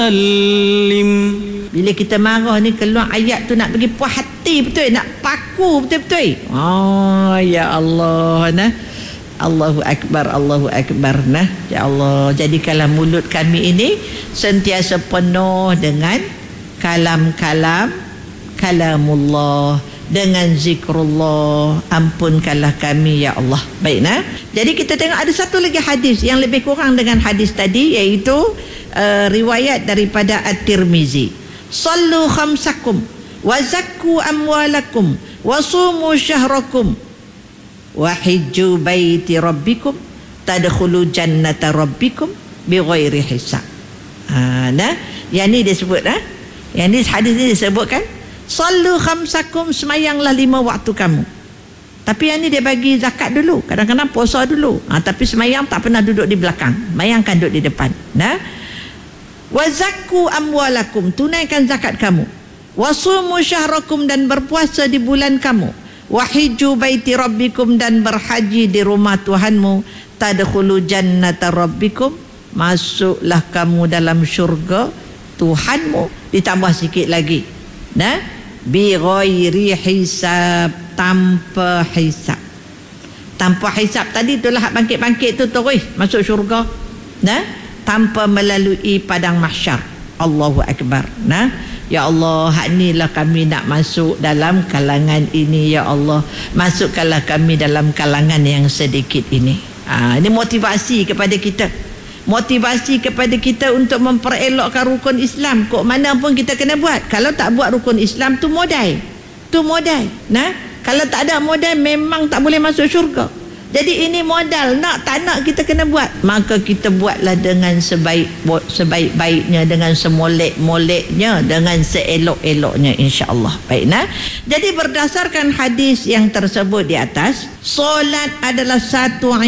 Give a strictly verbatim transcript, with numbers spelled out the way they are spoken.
وسلم. Bila kita marah ni keluar ayat tu nak bagi puas hati betul, nak paku betul-betul. Oh ya Allah, nah. Allahu Akbar, Allahu Akbar, nah. Ya Allah, jadikanlah mulut kami ini sentiasa penuh dengan kalam-kalam kalamullah, dengan zikrullah. Ampunkanlah kami ya Allah. Baik, nah. Jadi kita tengok ada satu lagi hadis yang lebih kurang dengan hadis tadi, iaitu uh, riwayat daripada At-Tirmizi. Sallu khamsakum wa zakku amwalakum wa sumu syahrakum wa hijju baiti rabbikum tadkhulu jannata rabbikum bighairi hisab. Ha, nah, yang ni dia sebut, nah. Yang ni hadis ni disebutkan sallu khamsakum, semayanglah lima waktu kamu. Tapi yang ni dia bagi zakat dulu, kadang-kadang puasa dulu. Ha, tapi semayang tak pernah duduk di belakang, semayang kan duduk di depan. Nah. Wa zakku amwalakum, tunaikan zakat kamu. Wa sumu syahrakum, dan berpuasa di bulan kamu. Wa hijju baiti rabbikum, dan berhaji di rumah Tuhanmu. Tadkhulu jannata rabbikum, masuklah kamu dalam syurga Tuhanmu. Ditambah sikit lagi, nah, bi ghairi hisab, tanpa hisab. Tanpa hisab tadi itulah hak bangkit-bangkit tu terus masuk syurga, nah, tanpa melalui padang mahsyar. Allahu Akbar, nah. Ya Allah, hak inilah kami nak masuk dalam kalangan ini ya Allah. Masukkanlah kami dalam kalangan yang sedikit ini. Ha, ini motivasi kepada kita. Motivasi kepada kita untuk memperelokkan rukun Islam. Kok mana pun kita kena buat. Kalau tak buat rukun Islam tu modal. Tu modal. Nah, kalau tak ada modal memang tak boleh masuk syurga. Jadi ini modal, nak tak nak kita kena buat. Maka kita buatlah dengan sebaik sebaik-baiknya, dengan semolek-moleknya, dengan seelok-eloknya, insya-Allah. Baik, nah. Jadi berdasarkan hadis yang tersebut di atas, solat adalah satu